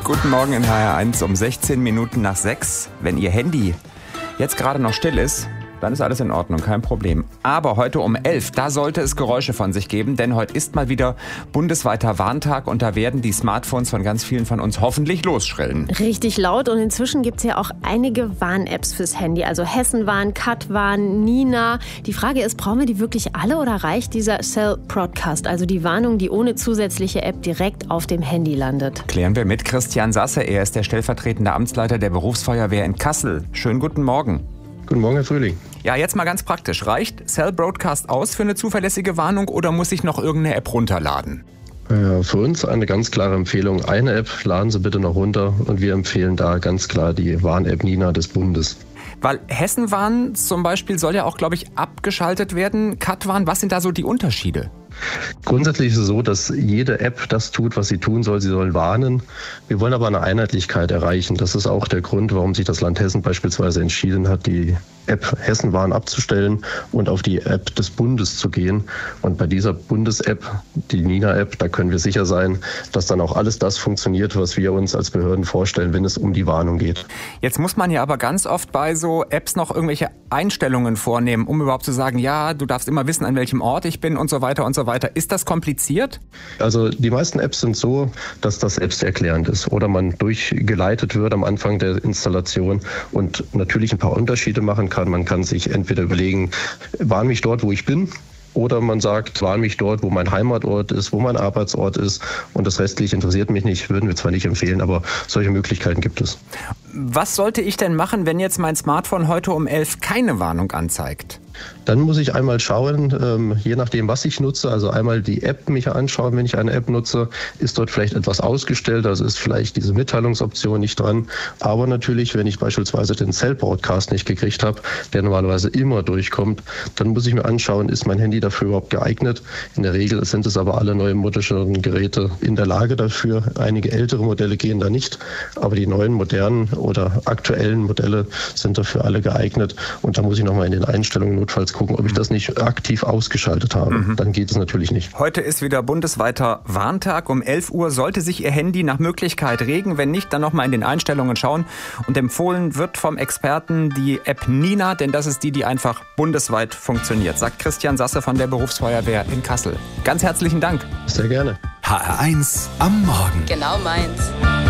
Guten Morgen in HR1 um 16 Minuten nach 6. Wenn Ihr Handy jetzt gerade noch still ist, dann ist alles in Ordnung, kein Problem. Aber heute um 11, da sollte es Geräusche von sich geben, denn heute ist mal wieder bundesweiter Warntag und da werden die Smartphones von ganz vielen von uns hoffentlich losschrillen. Richtig laut und inzwischen gibt es ja auch einige Warn-Apps fürs Handy, also Hessenwarn, Katwarn, Nina. Die Frage ist, brauchen wir die wirklich alle oder reicht dieser Cell Broadcast, also die Warnung, die ohne zusätzliche App direkt auf dem Handy landet? Klären wir mit Christian Sasse, er ist der stellvertretende Amtsleiter der Berufsfeuerwehr in Kassel. Schönen guten Morgen. Guten Morgen, Herr Frühling. Ja, jetzt mal ganz praktisch. Reicht Cell Broadcast aus für eine zuverlässige Warnung oder muss ich noch irgendeine App runterladen? Für uns eine ganz klare Empfehlung. Eine App laden Sie bitte noch runter und wir empfehlen da ganz klar die Warn-App Nina des Bundes. Weil Hessenwarn zum Beispiel soll ja auch, glaube ich, abgeschaltet werden. Katwarn, was sind da so die Unterschiede? Grundsätzlich ist es so, dass jede App das tut, was sie tun soll. Sie soll warnen. Wir wollen aber eine Einheitlichkeit erreichen. Das ist auch der Grund, warum sich das Land Hessen beispielsweise entschieden hat, die App Hessenwarn abzustellen und auf die App des Bundes zu gehen. Und bei dieser Bundes-App, die Nina-App, da können wir sicher sein, dass dann auch alles das funktioniert, was wir uns als Behörden vorstellen, wenn es um die Warnung geht. Jetzt muss man ja aber ganz oft bei so Apps noch irgendwelche Einstellungen vornehmen, um überhaupt zu sagen, ja, du darfst immer wissen, an welchem Ort ich bin und so weiter und so weiter. Ist das kompliziert? Also die meisten Apps sind so, dass das selbsterklärend ist oder man durchgeleitet wird am Anfang der Installation und natürlich ein paar Unterschiede machen kann. Man kann sich entweder überlegen, warn mich dort, wo ich bin, oder man sagt, warn mich dort, wo mein Heimatort ist, wo mein Arbeitsort ist und das Restliche interessiert mich nicht, würden wir zwar nicht empfehlen, aber solche Möglichkeiten gibt es. Was sollte ich denn machen, wenn jetzt mein Smartphone heute um 11 keine Warnung anzeigt? Dann muss ich einmal schauen, je nachdem, was ich nutze, also einmal die App mich anschauen, wenn ich eine App nutze, ist dort vielleicht etwas ausgestellt, also ist vielleicht diese Mitteilungsoption nicht dran. Aber natürlich, wenn ich beispielsweise den Cell Broadcast nicht gekriegt habe, der normalerweise immer durchkommt, dann muss ich mir anschauen, ist mein Handy dafür überhaupt geeignet? In der Regel sind es aber alle neumodischen Geräte in der Lage dafür. Einige ältere Modelle gehen da nicht, aber die neuen, modernen oder aktuellen Modelle sind dafür alle geeignet. Und da muss ich nochmal in den Einstellungen notfalls gucken, ob ich das nicht aktiv ausgeschaltet habe. Dann geht es natürlich nicht. Heute ist wieder bundesweiter Warntag. Um 11 Uhr sollte sich Ihr Handy nach Möglichkeit regen. Wenn nicht, dann nochmal in den Einstellungen schauen. Und empfohlen wird vom Experten die App Nina, denn das ist die einfach bundesweit funktioniert, sagt Christian Sasse von der Berufsfeuerwehr in Kassel. Ganz herzlichen Dank. Sehr gerne. HR1 am Morgen. Genau meins.